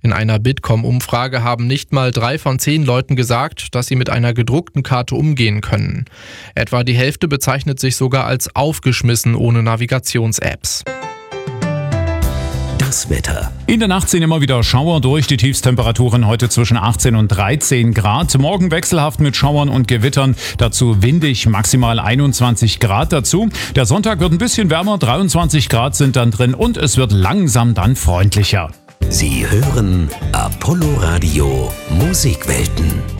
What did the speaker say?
In einer Bitkom-Umfrage haben nicht mal 3 von 10 Leuten gesagt, dass sie mit einer gedruckten Karte umgehen können. Etwa die Hälfte bezeichnet sich sogar als aufgeschmissen ohne Navigations-Apps. Das Wetter. In der Nacht ziehen immer wieder Schauer durch. Die Tiefstemperaturen heute zwischen 18 und 13 Grad. Morgen wechselhaft mit Schauern und Gewittern. Dazu windig, maximal 21 Grad dazu. Der Sonntag wird ein bisschen wärmer, 23 Grad sind dann drin und es wird langsam dann freundlicher. Sie hören Apollo Radio Musikwelten.